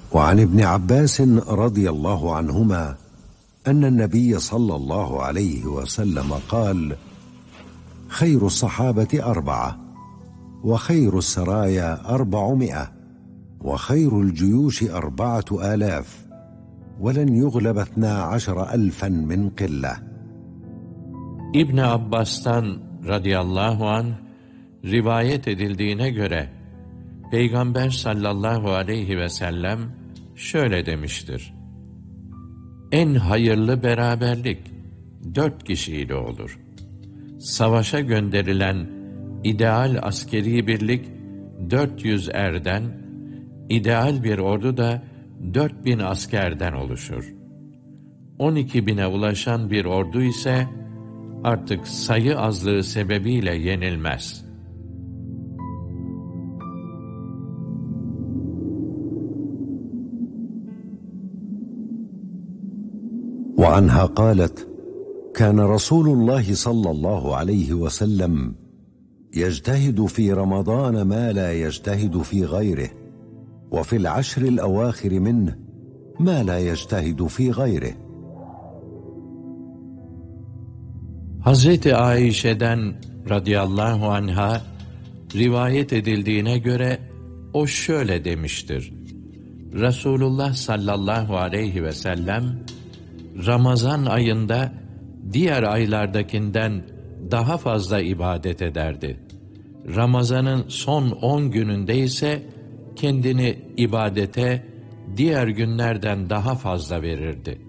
وعن ابن عباس رضي الله عنهما أن النبي صلى الله عليه وسلم قال: خير الصحابة 4، وخير السرايا 400، وخير الجيوش 4000، ولن يغلب 12,000 من قلة. İbn Abbas'tan radıyallahu anh rivayet edildiğine göre Peygamber sallallahu aleyhi ve sellem şöyle demiştir: En hayırlı beraberlik 4 kişiyle olur. Savaşa gönderilen ideal askeri birlik 400 erden, ideal bir ordu da 4000 askerden oluşur. 12.000'e ulaşan bir ordu ise artık sayı azlığı sebebiyle yenilmez. وعنها قالت: كان رسول الله صلى الله عليه وسلم يجتهد في رمضان ما لا يجتهد في غيره، وفي العشر الأواخر منه ما لا يجتهد في غيره. Hazreti Ayşe'den radıyallahu anha rivayet edildiğine göre o şöyle demiştir: Resulullah sallallahu aleyhi ve sellem Ramazan ayında diğer aylardakinden daha fazla ibadet ederdi. Ramazanın son 10 gününde ise kendini ibadete diğer günlerden daha fazla verirdi.